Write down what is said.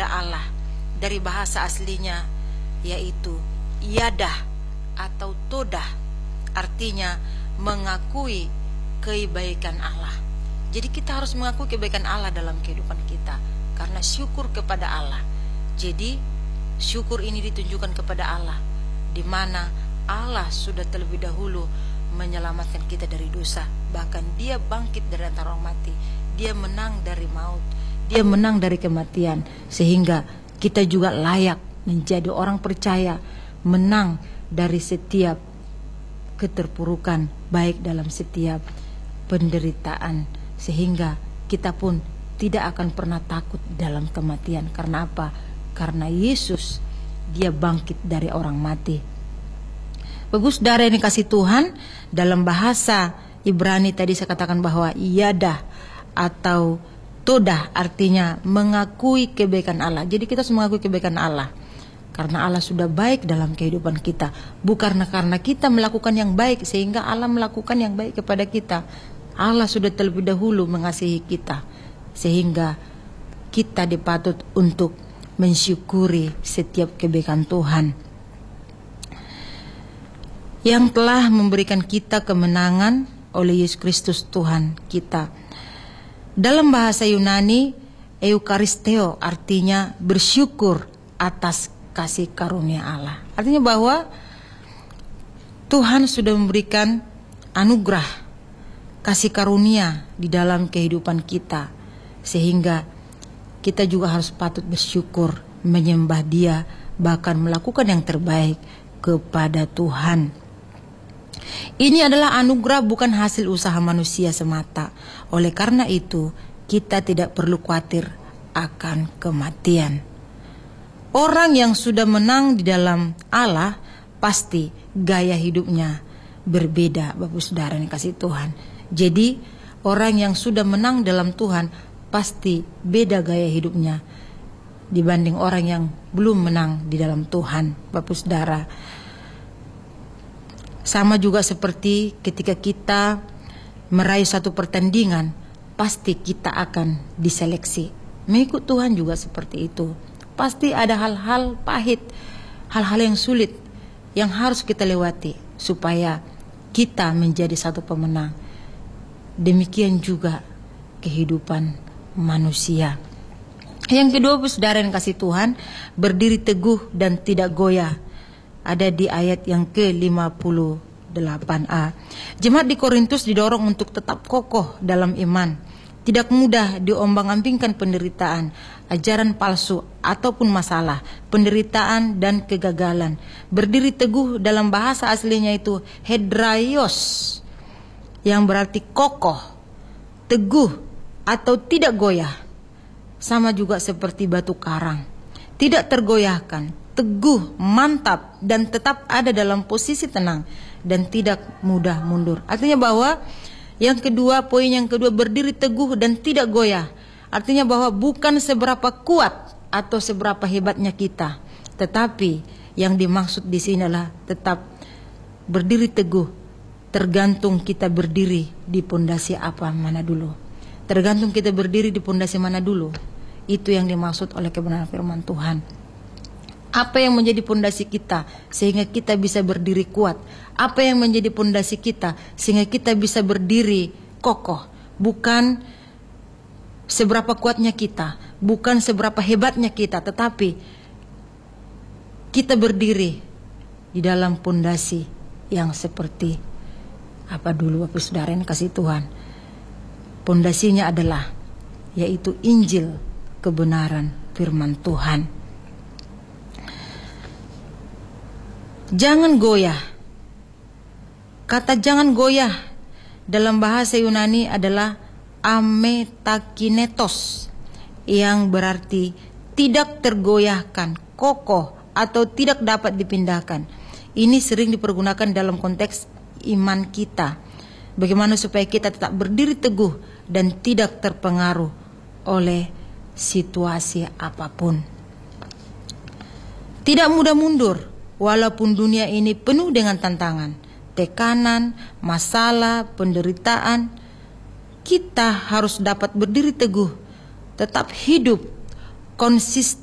kepada Allah dari bahasa aslinya yaitu yadah atau todah, artinya mengakui kebaikan Allah. Jadi kita harus mengakui kebaikan Allah dalam kehidupan kita karena syukur kepada Allah. Jadi syukur ini ditunjukkan kepada Allah, di mana Allah sudah terlebih dahulu menyelamatkan kita dari dosa. Bahkan Dia bangkit dari antara orang mati. Dia menang dari maut. Dia menang dari kematian. Sehingga kita juga layak menjadi orang percaya, menang dari setiap keterpurukan, baik dalam setiap penderitaan. Sehingga kita pun tidak akan pernah takut dalam kematian. Karena apa? Karena Yesus, Dia bangkit dari orang mati. Bagus saudara yang dikasih Tuhan, dalam bahasa Ibrani tadi saya katakan bahwa yadah atau todah artinya mengakui kebaikan Allah. Jadi kita harus mengakui kebaikan Allah karena Allah sudah baik dalam kehidupan kita. Bukan karena kita melakukan yang baik sehingga Allah melakukan yang baik kepada kita. Allah sudah terlebih dahulu mengasihi kita sehingga kita dipatut untuk mensyukuri setiap kebaikan Tuhan yang telah memberikan kita kemenangan oleh Yesus Kristus Tuhan kita. Dalam bahasa Yunani, eukaristeo artinya bersyukur atas kasih karunia Allah. Artinya bahwa Tuhan sudah memberikan anugerah kasih karunia di dalam kehidupan kita, sehingga kita juga harus patut bersyukur, menyembah Dia, bahkan melakukan yang terbaik kepada Tuhan. Ini adalah anugerah, bukan hasil usaha manusia semata. Oleh karena itu, kita tidak perlu khawatir akan kematian. Orang yang sudah menang di dalam Allah, pasti gaya hidupnya berbeda, Bapak Saudara yang kasih Tuhan. Jadi, orang yang sudah menang dalam Tuhan, pasti beda gaya hidupnya dibanding orang yang belum menang di dalam Tuhan, Bapak Saudara. Sama juga seperti ketika kita meraih satu pertandingan, pasti kita akan diseleksi. Mengikut Tuhan juga seperti itu. Pasti ada hal-hal pahit, hal-hal yang sulit yang harus kita lewati supaya kita menjadi satu pemenang. Demikian juga kehidupan manusia. Yang kedua, saudara yang kasih Tuhan, berdiri teguh dan tidak goyah. Ada di ayat yang ke-58a. Jemaat di Korintus didorong untuk tetap kokoh dalam iman, tidak mudah diombang-ambingkan penderitaan, ajaran palsu ataupun masalah, penderitaan dan kegagalan. Berdiri teguh dalam bahasa aslinya itu hedraios, yang berarti kokoh, teguh atau tidak goyah. Sama juga seperti batu karang, tidak tergoyahkan, teguh, mantap, dan tetap ada dalam posisi tenang dan tidak mudah mundur. Artinya bahwa yang kedua, poin yang kedua, berdiri teguh dan tidak goyah. Artinya bahwa bukan seberapa kuat atau seberapa hebatnya kita, tetapi yang dimaksud di sini adalah tetap berdiri teguh. Tergantung kita berdiri di pondasi apa mana dulu. Tergantung kita berdiri di pondasi mana dulu. Itu yang dimaksud oleh kebenaran firman Tuhan. Apa yang menjadi pondasi kita sehingga kita bisa berdiri kuat? Apa yang menjadi pondasi kita sehingga kita bisa berdiri kokoh? Bukan seberapa kuatnya kita, bukan seberapa hebatnya kita, tetapi kita berdiri di dalam pondasi yang seperti apa dulu, Bapak Saudara yang kasih Tuhan. Pondasinya adalah yaitu Injil, kebenaran firman Tuhan. Jangan goyah. Kata jangan goyah dalam bahasa Yunani adalah ametakinetos, yang berarti tidak tergoyahkan, kokoh atau tidak dapat dipindahkan. Ini sering dipergunakan dalam konteks iman kita. Bagaimana supaya kita tetap berdiri teguh dan tidak terpengaruh oleh situasi apapun. Tidak mudah mundur. Walaupun dunia ini penuh dengan tantangan, tekanan, masalah, penderitaan, kita harus dapat berdiri teguh, tetap hidup konsisten